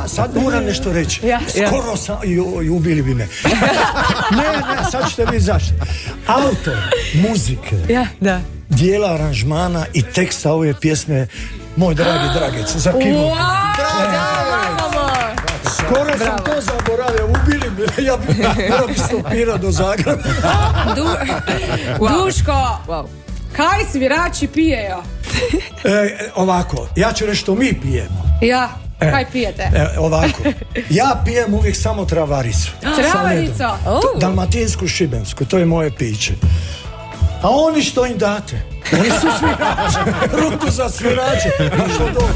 sad moram nešto reći. Skoro sam, i ubili bi me. Ne, sad ćete vi zašto. Autor muzike, dijela aranžmana i teksta ove pjesme, moj dragi Dragec, za Kivu. Skoro sam to zaboravio, ubili me, ja bih morao bi stopirao do Zagreba. Duško, kaj svirači pijejo? Ovako, ja ću reći što mi pijemo. Kaj pijete? Ovako, ja pijem uvijek samo travaricu. Travaricu? Dalmatinsku šibensku, to je moje piće. A oni što im date? Oni su svirače, ruku za svirače. A što dobro?